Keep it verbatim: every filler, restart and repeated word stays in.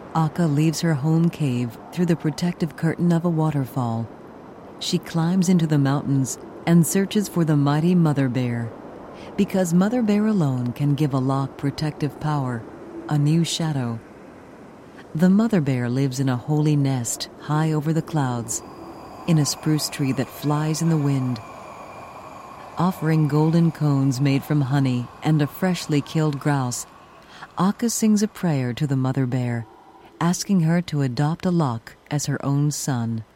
Akka leaves her home cave through the protective curtain of a waterfall. She climbs into the mountains and searches for the mighty Mother Bear, because Mother Bear alone can give a lock protective power, a new shadow. The Mother Bear lives in a holy nest high over the clouds, in a spruce tree that flies in the wind. Offering golden cones made from honey and a freshly killed grouse, Akka sings a prayer to the Mother Bear, asking her to adopt a lock as her own son.